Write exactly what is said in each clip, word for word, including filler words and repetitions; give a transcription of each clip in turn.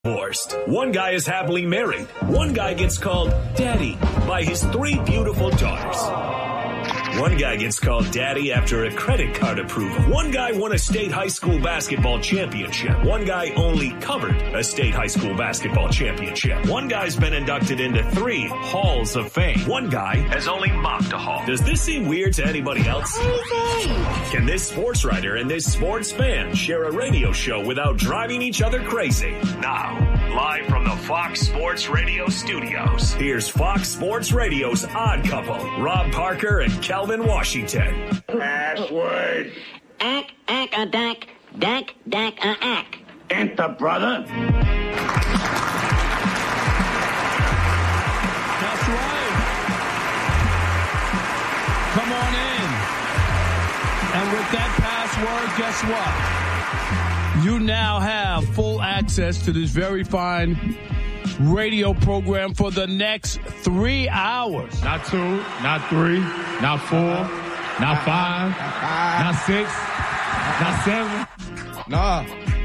divorced. One guy is happily married. One guy gets called daddy by his three beautiful daughters. One guy gets called daddy after a credit card approval. One guy won a state high school basketball championship. One guy only covered a state high school basketball championship. One guy's been inducted into three halls of fame. One guy has only mocked a hall. Does this seem weird to anybody else? Can this sports writer and this sports fan share a radio show without driving each other crazy? Now, live from the Fox Sports Radio studios, here's Fox Sports Radio's Odd Couple, Rob Parker and Calvin Washington. Password. Ack, ack, a dack, dack, dack, a ack. Enter, brother. That's right. Come on in. And with that password, guess what? You now have full access to this very fine radio program for the next three hours. Not two, not three, not four, not five, not six, not seven. Nah.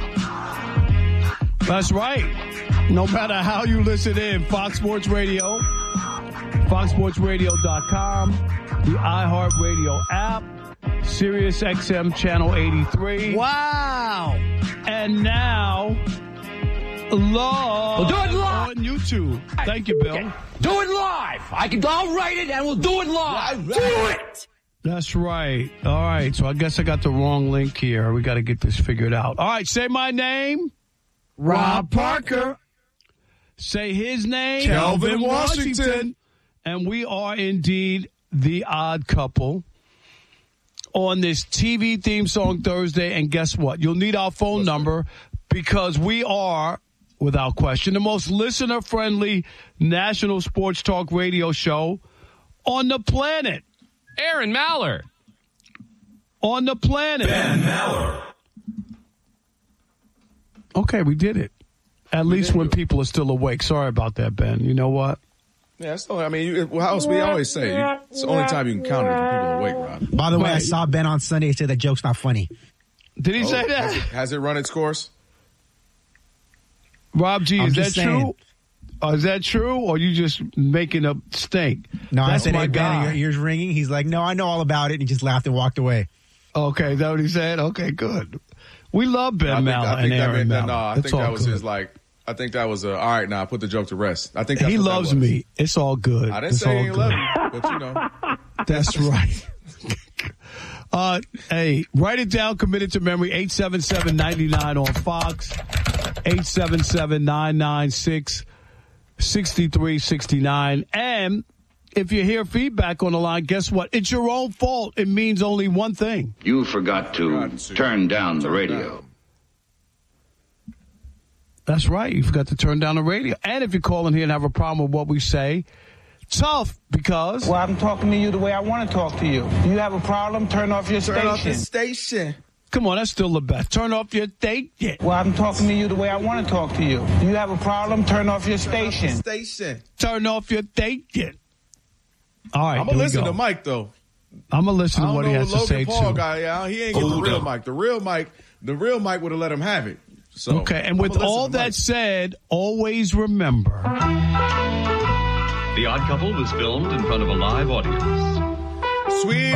That's right. No matter how you listen in, Fox Sports Radio, fox sports radio dot com, the iHeartRadio app, Sirius X M Channel eighty-three. Wow. And now, live we'll do it live on YouTube. Thank you, Bill. Okay. Do it live. I can. I'll write it, and we'll do it live. Do it. That's right. All right. So I guess I got the wrong link here. We got to get this figured out. All right. Say my name. Rob Parker. Say his name. Calvin Washington. And we are indeed the Odd Couple on this T V theme song Thursday. And guess what? You'll need our phone What's number that? Because we are, without question, the most listener-friendly national sports talk radio show on the planet. Aaron Maller. On the planet. Ben Maller. Okay, we did it. At We least did when do it. people are still awake. Sorry about that, Ben. You know what? Yeah, that's all, I mean, you, well, how else we always say, you, it's the only time you can count it when people are awake, Rob. By the way, Wait. I saw Ben on Sunday say that joke's not funny. Did he Oh, say that? Has it, has it run its course? Rob G, I'm is that just saying. true? Uh, is that true, or you just making up stink? No, That's I said, my hey, Ben, guy. are your ears ringing? He's like, no, I know all about it. And he just laughed and walked away. Okay, is that what he said? Okay, good. We love Ben I think, Maller I and think that Aaron meant that, Maller. no, I It's think all that was good. his, like, I think that was a, all right, now, put the joke to rest. I think that's He what that loves was. me. It's all good. I didn't It's say all he good. loved me, but you know. That's right. uh, hey, write it down, commit it to memory, eight seven seven, nine nine on Fox, eight seven seven, nine nine six, six three six nine. And if you hear feedback on the line, guess what? It's your own fault. It means only one thing. You forgot to turn down the radio. That's right. You forgot to turn down the radio. And if you call in here and have a problem with what we say, tough because... Well, I'm talking to you the way I want to talk to you. Do you have a problem? Turn off your Turn station. off the station. Come on, that's still the best. Turn off your station. Well, I'm talking to you the way I want to talk to you. Do you have a problem? Turn off your station. Station. Turn off your station. All right, I'm here going to we listen go. to Mike, though. I'm going to listen I to don't what know he what has to Logan say, Paul too. guy, yeah, he ain't get the Hold real up. Mike. The real Mike, the real Mike would have let him have it. So, Okay, and I'ma with listen all to that Mike. said, always remember. The Odd Couple was filmed in front of a live audience. Sweet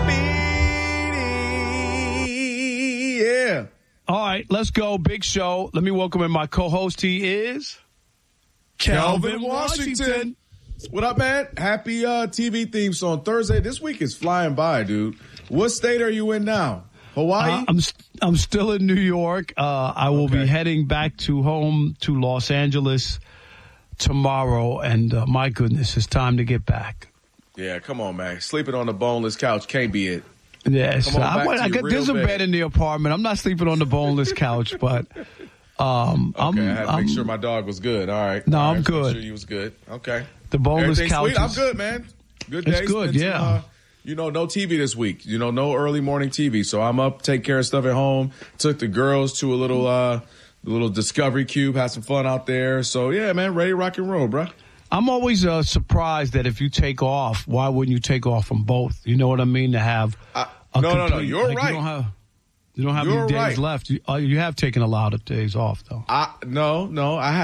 Beanie, yeah. All right, let's go. Big show. Let me welcome in my co-host. He is... Calvin Washington. What up, man? Happy uh, T V theme song Thursday. This week is flying by, dude. What state are you in now? Hawaii? Uh, I'm st- I'm still in New York. Uh, I will Okay. be heading back to home to Los Angeles tomorrow, and uh, my goodness, it's time to get back. Yeah, come on, man. Sleeping on the boneless couch can't be it. Yes, Come on, I, back went- to I your got, there's a real bed. bed in the apartment. I'm not sleeping on the boneless couch, but um, Okay, I'm, I had to I'm make sure my dog was good. All right. No, All I'm right, good. Make sure you was good. Okay. the boneless Everything couch. sweet? I'm is- good, man. Good It's day. good, Spent some, yeah. uh, you know, no T V this week. You know, no early morning T V. So I'm up, take care of stuff at home. Took the girls to a little, uh, little Discovery Cube. Had some fun out there. So yeah, man, ready to rock and roll, bro. I'm always uh, surprised that if you take off, why wouldn't you take off from both? You know what I mean? To have I, a no, no, no. complete- You're like, right. You don't have, You don't have You're any days right. left. You, uh, you have taken a lot of days off, though. I, no, no, I have.